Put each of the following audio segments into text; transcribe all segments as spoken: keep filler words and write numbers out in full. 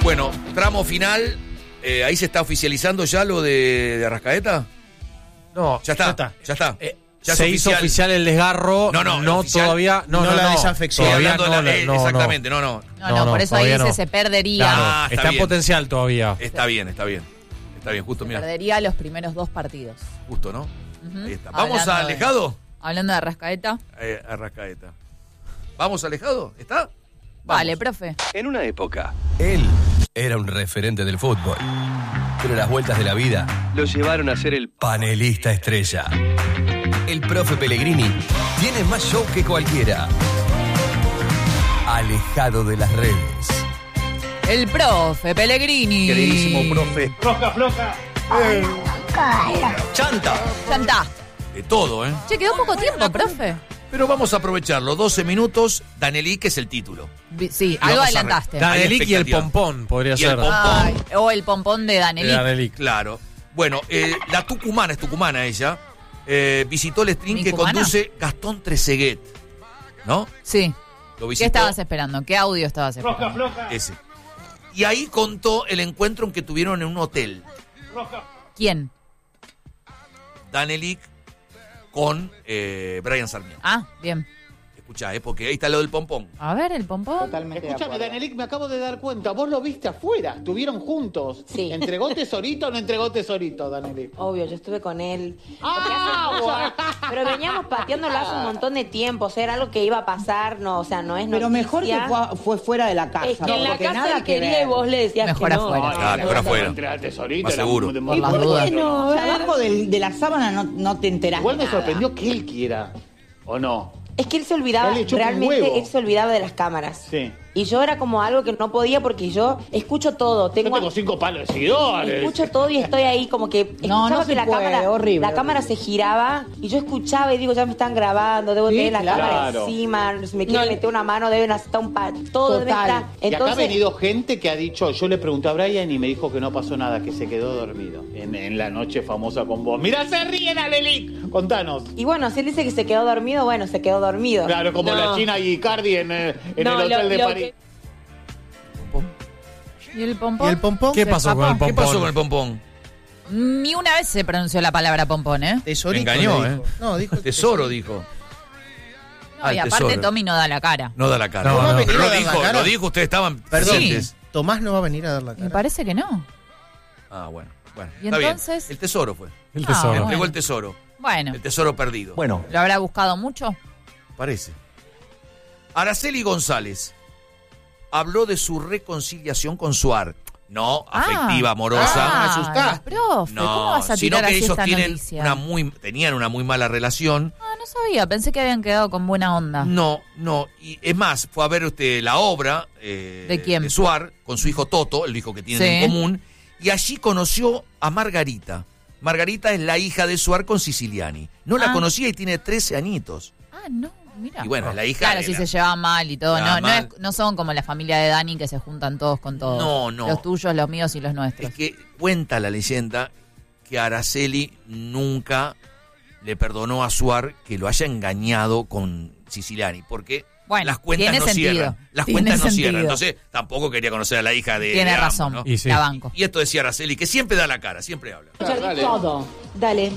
Bueno, tramo final. Eh, ¿Ahí se está oficializando ya lo de, de Arrascaeta? No, ya está. Ya está. Ya está. Eh, ya se oficial. hizo oficial el desgarro. No, no, no oficial. todavía. No, No no, la no. desafección. Todavía Hablando no, de la- eh, no, no. exactamente, no, no. No, No, no, no, por eso ahí todavía dice no. se perdería. Claro, Ah, está está, en bien. potencial todavía. Está bien, está bien. Está bien, justo, mira. Perdería los primeros dos partidos. Justo, ¿no? Ujú. Ahí está. ¿Vamos Hablando a de- Alejado? Hablando de Arrascaeta. Eh, Arrascaeta. ¿Vamos a Alejado? ¿Está? Vamos. Vale, profe. En una época, él era un referente del fútbol. Pero las vueltas de la vida lo llevaron a ser el panelista estrella. El profe Pellegrini tiene más show que cualquiera. Alejado de las redes. El profe Pellegrini. Queridísimo profe. ¡Chanta! Ya está. De todo, ¿eh? Che, quedó poco tiempo, profe. Pero vamos a aprovecharlo. doce minutos. Danelí, que es el título. Vi- Sí, Y algo vamos a re- adelantaste. Da- Danelic y el expectativa. pompón podría Y el ser. pompón. Ay, o el pompón de De Danelí. Danelic. Claro. Bueno, eh, la tucumana, es tucumana ella, eh, visitó el stream ¿Mi que cubana? conduce Gastón Trezeguet. ¿No? Sí. Lo ¿Qué visitó. estabas esperando? ¿Qué audio estabas esperando? Ese. Y ahí contó el encuentro que tuvieron en un hotel. ¿Quién? Danelic con eh, Brian Sarmiento. Ah, bien. Escuchá, eh, porque ahí está lo del pompón. A ver, el pompón. Totalmente. Escúchame, Danelic, me acabo de dar cuenta. Vos lo viste afuera. Estuvieron juntos. Sí. ¿Entregó tesorito o no entregó tesorito, Danelic? Obvio, yo estuve con él. ¡Ah! Porque hace- Pero veníamos pateándolo hace un montón de tiempo. O sea, era algo que iba a pasar. No, o sea, no es Pero mejor que noticia. fue, fue fuera de la casa. Es que ¿no? en la Porque casa nada él que quería y ver. vos le decías Mejor que no. afuera. Ah, claro, mejor afuera. Entregar tesorito. Más era seguro. muy- Por muy- las muy- dudas. Bueno, abajo del- de la sábana no, no te enteraste. Igual me nada. sorprendió que él quiera. ¿O no? Es que él se olvidaba, Él le chupa un realmente huevo. él se olvidaba de las cámaras. Sí. Y yo era como algo que no podía porque yo escucho todo. Yo Tengo, tengo cinco palos de seguidores. escucho todo y estoy ahí como que No, escuchaba no que se la puede, cámara, horrible, la horrible. cámara se giraba y yo escuchaba y digo, ya me están grabando, debo Sí, tener la claro. cámara encima, si me quieren No, meter una mano, deben hacer un pa todo debe Total. estar. Y acá ha Entonces, venido gente que ha dicho, yo le pregunté a Brian y me dijo que no pasó nada, que se quedó dormido en, en la noche famosa con vos. ¡Mira, se ríe, Danelic! Contanos. y bueno, si él dice que se quedó dormido, bueno, se quedó dormido. Claro, como No. la China y Icardi en, eh, en No, el lo- hotel de lo París. que- ¿Y el pompón? ¿Y el pompón? ¿Qué Se pasó con el escapó. ¿Qué pompón? pasó con el pompón? Ni una vez se pronunció la palabra pompón, ¿eh? Tesorito. Me engañó, le dijo. ¿eh? No, dijo Tesoro, dijo. No, Ah, y el aparte tesoro. Tommy no da la cara. No da la cara. No, no. Pero ¿No va lo a venir a dar dijo, la cara? lo dijo, ustedes estaban Perdón, presentes. Tomás no va a venir a dar la Me cara. parece que no. Ah, bueno. Bueno, ¿Y está entonces? bien. El tesoro fue. El Ah, tesoro. bueno. Entregó el tesoro. Bueno, El tesoro perdido. Bueno, ¿lo habrá buscado mucho? Parece. Araceli González habló de su reconciliación con Suar. No Ah. afectiva, amorosa. Ah, asustá. Profe, ¿cómo no, vas a sino tirar que así ellos esta tienen noticia? una muy, tenían una muy mala relación. Ah, no sabía, pensé que habían quedado con buena onda. No, no. Y es más, fue a ver usted la obra eh, ¿De quién? de Suar con su hijo Toto, el hijo que tienen Sí. en común. Y allí conoció a Margarita. Margarita es la hija de Suar con Siciliani. No la Ah. conocía y tiene trece añitos. Ah, no, mira. Y bueno, la hija Claro, era- si se llevaban mal y todo. Ah, No, no, mal. es- no son como la familia de Dani que se juntan todos con todos. No, no. Los tuyos, los míos y los nuestros. Es que cuenta la leyenda que Araceli nunca le perdonó a Suar que lo haya engañado con Siciliani, porque Bueno, las cuentas tiene no sentido. cierran. Las Tiene cuentas no sentido. cierran. Entonces tampoco quería conocer a la hija de Tiene de ambos, razón, ¿no? Y sí. la banco. Y esto decía Araceli, que siempre da la cara, siempre habla. Todo. Dale.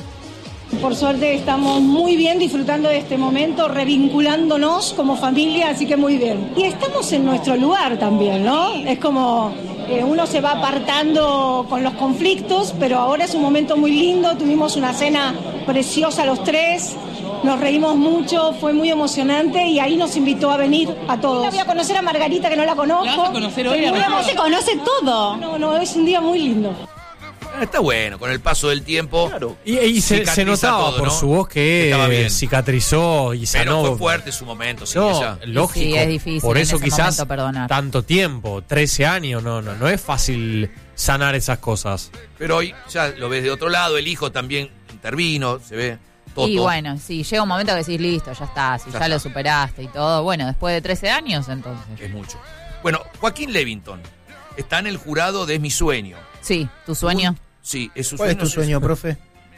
Por suerte estamos muy bien disfrutando de este momento, revinculándonos como familia, así que muy bien. Y estamos en nuestro lugar también, ¿no? Es como eh, uno se va apartando con los conflictos, pero ahora es un momento muy lindo, tuvimos una cena preciosa los tres, nos reímos mucho, fue muy emocionante y ahí nos invitó a venir a todos. Voy a conocer a Margarita, que no la conozco. ¿La vas a conocer hoy? Pero no se conoce todo. No, no, es un día muy lindo. Ah, está bueno, con el paso del tiempo. Y, y se, cicatriza se notaba todo, por ¿no? su voz que Estaba bien. cicatrizó y sanó. Pero fue fuerte su momento, sí, No, ella. lógico. Sí, es difícil por en eso ese quizás momento perdonar. tanto tiempo, trece años, no, no, no es fácil sanar esas cosas. Pero hoy ya lo ves de otro lado, el hijo también intervino, se ve. Toto. Y bueno, sí, llega un momento que decís, listo, ya está, si Ya ya, lo está. superaste y todo. Bueno, después de trece años, entonces. Es mucho. Bueno, Joaquín Levington está en el jurado de Es mi sueño. Sí, tu sueño. Sí, es su ¿Cuál es sueño. tu sueño, profe?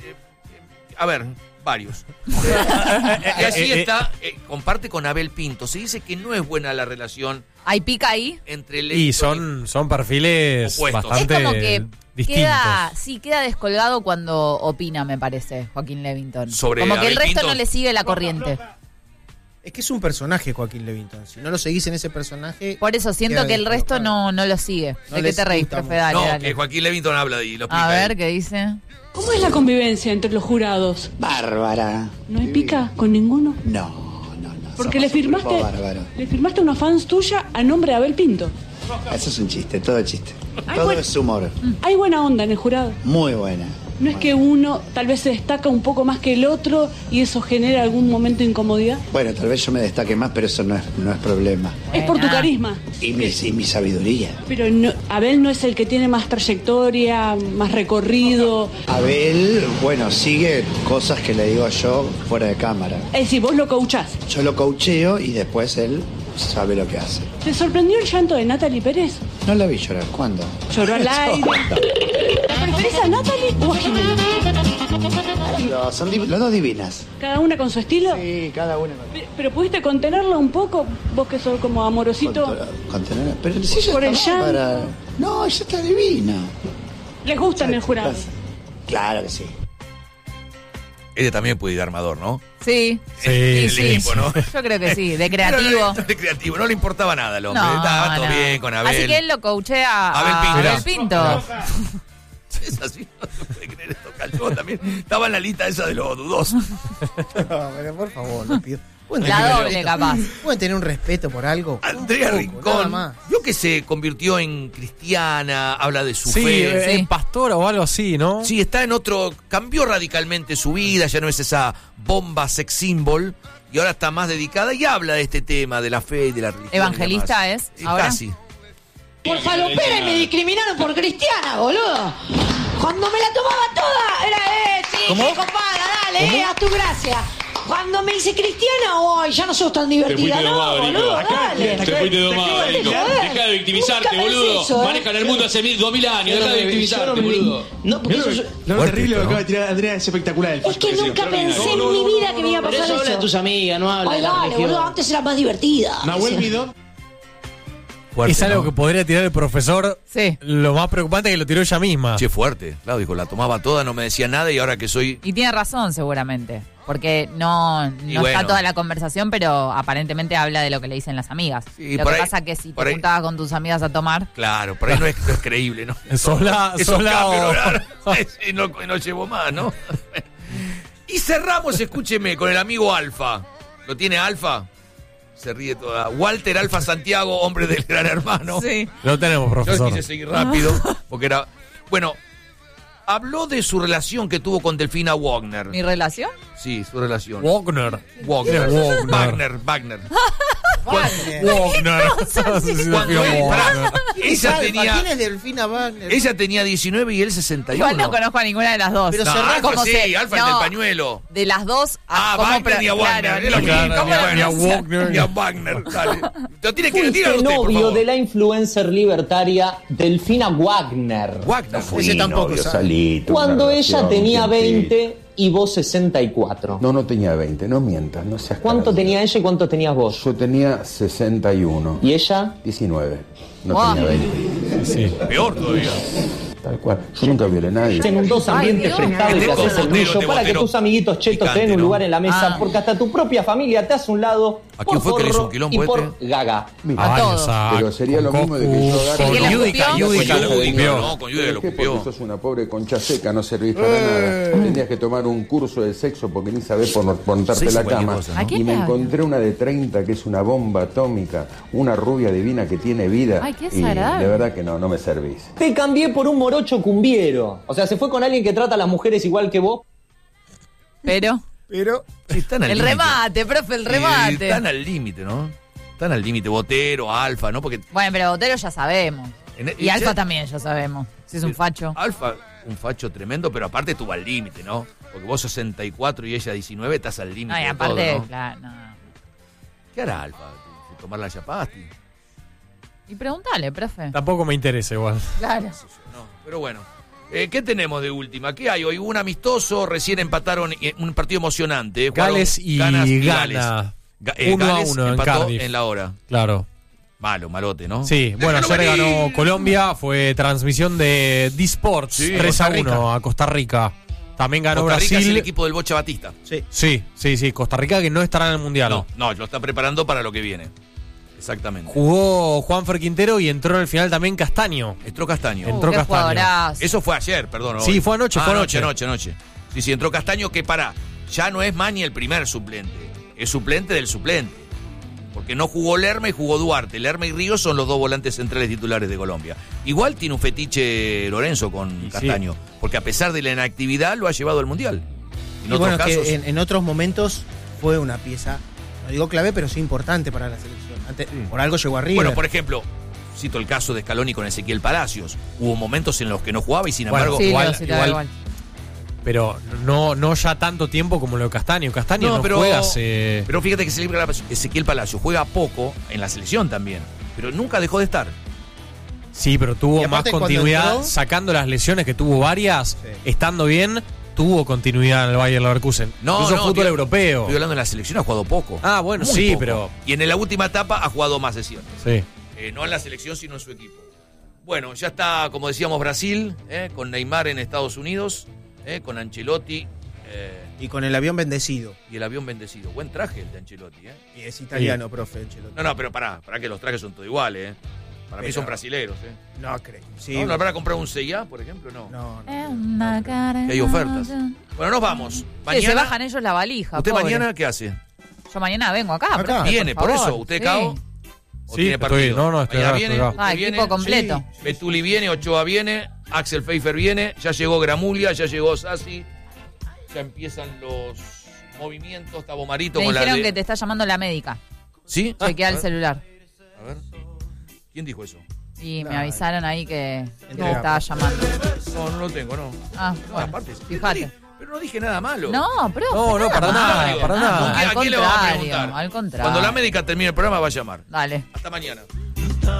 A ver, varios. y allí Eh, eh, está, eh, comparte con Abel Pinto. Se dice que no es buena la relación ¿Hay pica ahí? entre Y Levington son, son perfiles Opuestos. bastante Es como que distintos. queda, sí, queda descolgado cuando opina, me parece, Joaquín Levington. Sobre como que el Abel resto Pinto. no le sigue la corriente. Es que es un personaje, Joaquín Levington. Si no lo seguís en ese personaje. Por eso siento queda que el resto descolocado. no, no lo sigue. No ¿De qué les te reís, gusta profe? mucho. Dale, No, dale. que Joaquín Levington habla y lo A explica ver, él. ¿qué dice? ¿Cómo es la convivencia entre los jurados? Bárbara. ¿No hay pica con ninguno? No, no, no. Porque somos le un firmaste, grupo bárbaro. le firmaste una fans tuya a nombre de Abel Pinto. Eso es un chiste, todo chiste. Ay, Todo bueno. es humor. Hay buena onda en el jurado. Muy buena. No es que uno tal vez se destaca un poco más que el otro y eso genera algún momento de incomodidad. Bueno, tal vez yo me destaque más, pero eso no es, no es problema. Es por tu carisma. Y mi, y mi sabiduría. Pero no- Abel no es el que tiene más trayectoria, más recorrido. Abel, bueno, sigue cosas que le digo yo fuera de cámara. Es decir, vos lo coachás. Yo lo coacheo y después él sabe lo que hace. ¿Te sorprendió el llanto de Natalie Pérez? No la vi llorar. ¿Cuándo? Lloró al aire. ¿La preferís a Natalie o a Jimena? No, son div- las dos divinas. ¿Cada una con su estilo? Sí, cada una. Pe- ¿Pero pudiste contenerla un poco? Vos que sos como amorosito. Contener. Pero si ella Por el está llanto. para... No, ella está divina. ¿Les gusta en el jurado? Claro que sí. Ella también puede ir de armador, ¿no? Sí. Sí, El sí, equipo, sí. ¿no? Yo creo que sí, de creativo. Pero no, de creativo, no le importaba nada al hombre. No, Estaba todo no. bien con Abel. Así que él lo coachea a Abel a Pinto. Abel Pinto. Es así, no se puede creer esto, Calvo también. Estaba en la lista esa de los dudosos. No, pero por favor, no pido. Pueden La tener un doble, respeto. capaz. Pueden tener un respeto por algo. Andrea Un poco, nada Rincón, más. vio que se convirtió en cristiana, habla de su Sí, fe. eh, Sí. pastora o algo así, ¿no? Sí, está en otro, cambió radicalmente su vida, ya no es esa bomba sex symbol y ahora está más dedicada y habla de este tema, de la fe y de la religión. y ¿Evangelista demás. es Y ahora? Casi. Por falopera y me discriminaron por cristiana, boludo. Cuando me la tomaba toda, era, eh, sí, ¿Cómo? sí, compadre, dale, eh, haz tu gracia. Cuando me dice cristiana, hoy ya no sos tan divertida, no, boludo, dale. Te fuiste domado, Nico. Deja de victimizarte, Nunca pensé boludo. eso, ¿eh? Manejan el mundo hace mil, dos mil años. Deja de victimizarte, boludo. No, porque eso... Lo Fuerte, terrible lo que ¿no? acaba de tirar Andrea es espectacular. El Es que nunca pensé en mi vida que me iba a pasar eso. habla de tus amigas, no habla Ay, de la dale, religión. boludo, antes era más divertida. Nahuel Midón. Fuerte, es algo ¿no? que podría tirar el profesor. Sí. Lo más preocupante es que lo tiró ella misma. Che, fuerte. Claro, dijo, la tomaba toda, no me decía nada y ahora que soy... Y tiene razón, seguramente. Porque no, no Y está bueno. toda la conversación, pero aparentemente habla de lo que le dicen las amigas. Sí, lo por que ahí- pasa que si te por ahí- juntabas con tus amigas a tomar. Claro, por ahí no es, no es creíble, ¿no? Sola, Esos sola cambios, o- ¿verdad? Y no, no llevo más, ¿no? Y cerramos, escúcheme, con el amigo Alfa. ¿Lo tiene Alfa? Se ríe toda. Walter Alfa Santiago, hombre del Gran Hermano. Sí. Lo tenemos, Yo profesor. quise seguir rápido, porque era... Bueno, habló de su relación que tuvo con Delfina Wagner. ¿Mi relación? Sí, su relación. Wagner. Wagner. Wagner. Wagner. Wagner. Wagner. Cuando él- pará, ella Alfa, tenía... ¿Quién es Delfina Wagner? Ella tenía diecinueve y él sesenta y uno. Igual no conozco a ninguna de las dos. Pero No, se Alfa ¿Cómo sí, se- Alfa el no, del pañuelo. De las dos. Ah, ¿cómo Wagner pro- y a Wagner. claro, es lo ni- mismo. Claro, ¿cómo ni a- lo ni a pronuncia? Wagner. Y a Wagner, dale. Lo tiene que Fuiste decir usted, por novio favor. de la influencer libertaria Delfina Wagner. Wagner. Ese tampoco sabe. Cuando ella tenía veinte y vos sesenta y cuatro. No, no tenía veinte, no mientas, no seas ¿Cuánto carajo. tenía ella y cuánto tenías vos? Yo tenía sesenta y uno. ¿Y ella? diecinueve. No Wow. tenía veinte. Sí. Peor todavía. Tal cual. Yo nunca violé a nadie. En un dos ambientes Dios. prestados y Este te haces el botero, brillo este para que botero tus amiguitos chetos picante, te den un ¿no? lugar en la mesa, Ah. porque hasta tu propia familia te hace un lado ¿A por quién fue que le hizo un forro quilombo y por este? gaga. Mira, A todos. pero sería lo mismo de que yo agarre... ¿Que Con la Yudica, escupió? Yudica Con lo Yudica, escupió. no, con Yudica ¿Por lo qué? Porque escupió. sos una pobre concha seca, no servís para nada. Tendrías que tomar un curso de sexo porque ni sabés por montarte Sí, sí, la cualquier cama. cosa, ¿no? ¿A quién Y me le habla? encontré una de treinta que es una bomba atómica, una rubia divina que tiene vida. Ay, qué y desagradable. de verdad que no, no me servís. Te cambié por un morocho cumbiero. O sea, se fue con alguien que trata a las mujeres igual que vos. Pero. Pero Sí, están al El límite. remate, profe, el Sí, remate. Están al límite, ¿no? Están al límite. Botero, Alfa, ¿no? Porque... Bueno, pero Botero ya sabemos. En- Y ya- Alfa también ya sabemos. Si es un facho. Alfa, un facho tremendo, pero aparte estuvo al límite, ¿no? Porque vos sesenta y cuatro y ella diecinueve, estás al límite No, y de aparte, todo, ¿no? claro, no. ¿Qué hará Alfa? ¿Tomar la chapasti? Y preguntale, profe. Tampoco me interesa igual. Claro. No, pero bueno. Eh, ¿Qué tenemos de última? ¿Qué hay hoy? Hubo un amistoso, recién empataron eh, un partido emocionante. eh, jugaron Gales y Ganas Ghana. Ga- eh, Uno a Gales uno en empató Cardiff. en la hora. Claro. Malo, malote, ¿no? Sí, bueno, ayer ganó Colombia, fue transmisión de D-Sports, Sí, tres a Costa Rica. uno a Costa Rica. También ganó Costa Rica Brasil. es el equipo del Bocha Batista. Sí. Sí, sí, sí, Costa Rica que no estará en el Mundial. No, no, lo está preparando para lo que viene. Exactamente. Jugó Juanfer Quintero y entró en el final también Castaño. Entró Castaño. Entró qué Castaño. jugadorazo. Eso fue ayer, perdón. Sí, hoy. fue anoche, Ah, fue anoche, anoche. anoche, anoche. Sí, sí, entró Castaño que para, ya no es más ni el primer suplente. Es suplente del suplente. Porque no jugó Lerma y jugó Duarte. Lerma y Ríos son los dos volantes centrales titulares de Colombia. Igual tiene un fetiche Lorenzo con Y Castaño. sí. Porque a pesar de la inactividad lo ha llevado al Mundial. En Y otros bueno, casos. que en, en otros momentos fue una pieza, no digo clave, pero sí importante para la selección. Antes, por algo llegó arriba. Bueno, por ejemplo, cito el caso de Scaloni con Ezequiel Palacios. Hubo momentos en los que no jugaba y sin Bueno, embargo. Sí, igual- lo citaba igual- igual. Pero no, no ya tanto tiempo como lo de Castaño. Castaño no, pero, juega hace... pero fíjate que Ezequiel Palacios juega poco en la selección también. Pero nunca dejó de estar. Sí, pero Y tuvo más aparte, cuando continuidad, entró- sacando las lesiones que tuvo varias, Sí. estando bien, tuvo continuidad en el Bayer Leverkusen. No, Incluso no, fútbol estoy- europeo. Estoy hablando de la selección, ha jugado poco. Ah, bueno, Muy sí, poco. pero... Y en la última etapa ha jugado más, es cierto. Sí. Eh, no en la selección, sino en su equipo. Bueno, ya está, como decíamos, Brasil, eh, con Neymar en Estados Unidos, eh, con Ancelotti eh, Y con el avión bendecido. y el avión bendecido. Buen traje el de Ancelotti, ¿eh? Y es italiano, profe, Ancelotti. No, no, pero pará, pará que los trajes son todos iguales, ¿eh? Para mí Pero- son brasileros, ¿eh? No creo. Sí, ¿No, ¿No habrá comprado un C I A, por ejemplo? No. no, no. Es una cara- Que hay ofertas. Bueno, nos vamos. Sí, Mañana, se bajan ellos la valija. ¿Usted pobre. mañana qué hace? Yo mañana vengo acá. Acá. profe, Viene, por, favor. eso. ¿Usted, Sí. Cao? ¿O Sí, tiene estoy- partido? no, no, estoy Mañana acá, viene, estoy acá. usted Ah, viene, equipo completo. sí. Betuli viene, Ochoa viene, Axel Pfeiffer viene, ya llegó Gramulia, ya llegó Sassi, ya empiezan los movimientos, Tabo Marito Me con la dijeron de... que te está llamando la médica. ¿Sí? Chequea A el ver, celular. A ver. ¿Quién dijo eso? Y me Nah. avisaron ahí que que te Entrega. estaba llamando. No, no lo tengo, no. Ah, No, bueno, aparte, fíjate. pero no dije nada malo. No, profe. No, no, para nada, Mario, para nada. ¿a quién- Al ¿A quién le vamos a contrario, preguntar? al contrario. Cuando la médica termine el programa va a llamar. Dale. Hasta mañana.